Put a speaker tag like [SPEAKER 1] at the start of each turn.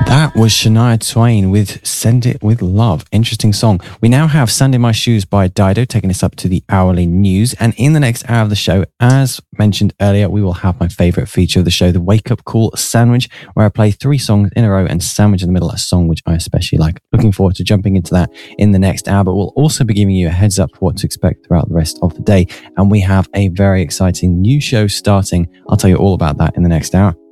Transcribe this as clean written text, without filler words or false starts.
[SPEAKER 1] That was Shania Twain with Send It With Love. Interesting song. We now have Sand in My Shoes by Dido taking us up to the hourly news. And in the next hour of the show, as mentioned earlier, we will have my favorite feature of the show, the Wake Up Call Sandwich, where I play 3 songs in a row and sandwich in the middle a song which I especially like. Looking forward to jumping into that in the next hour, but we'll also be giving you a heads up for what to expect throughout the rest of the day. And we have a very exciting new show starting. I'll tell you all about that in the next hour.